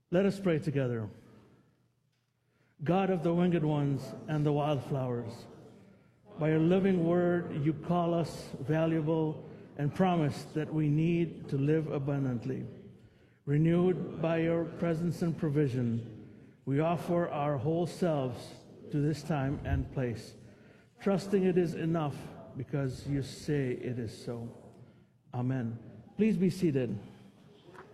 Let us pray together. God of the winged ones and the wildflowers, by your living word, you call us valuable and promise that we need to live abundantly. Renewed by your presence and provision, we offer our whole selves to this time and place, trusting it is enough because you say it is so. Amen. Please be seated.